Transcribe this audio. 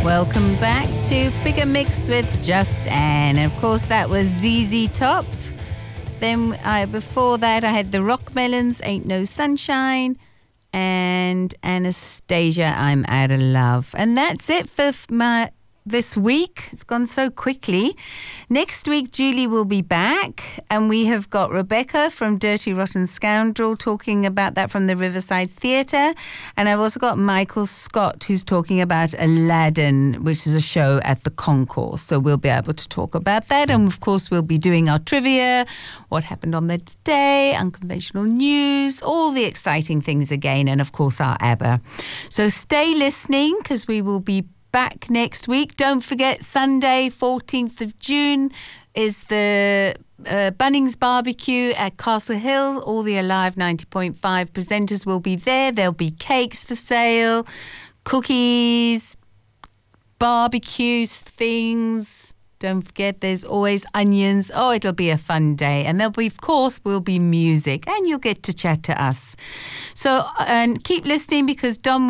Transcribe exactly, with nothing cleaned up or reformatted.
Welcome back to Bigger Mix with Just Anne. And of course, that was Z Z Top. Then I, before that, I had the Rock Melons, Ain't No Sunshine, and Anastasia, I'm Out of Love. And that's it for my this week. It's gone so quickly. Next week, Julie will be back, and we have got Rebecca from Dirty Rotten Scoundrel talking about that from the Riverside Theatre. And I've also got Michael Scott, who's talking about Aladdin, which is a show at the Concourse. So we'll be able to talk about that. And of course, we'll be doing our trivia, what happened on that day, unconventional news, all the exciting things again, and of course, our ABBA. So stay listening, because we will be back next week. Don't forget, Sunday, fourteenth of June, is the uh, Bunnings Barbecue at Castle Hill. All the Alive ninety point five presenters will be there. There'll be cakes for sale, cookies, barbecues, things. Don't forget, there's always onions. Oh, it'll be a fun day. And there'll be, of course, will be music. And you'll get to chat to us. So, and keep listening, because Dom